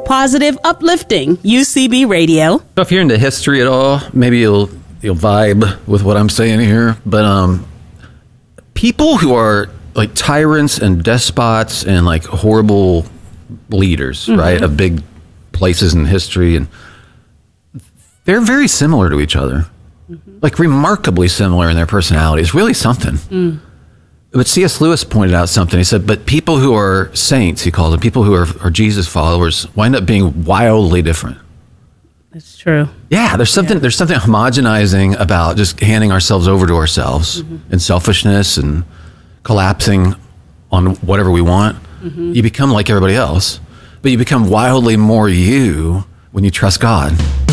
positive, uplifting UCB Radio. So if you're into history at all, maybe you'll vibe with what I'm saying here. But people who are like tyrants and despots and like horrible leaders, right, of big places in history, and they're very similar to each other, like remarkably similar in their personalities. Really something. But C.S. Lewis pointed out something. He said, but people who are saints, he called them, people who are Jesus followers, wind up being wildly different. That's true. Yeah, there's something homogenizing about just handing ourselves over to ourselves and selfishness and collapsing on whatever we want. You become like everybody else, but you become wildly more you when you trust God.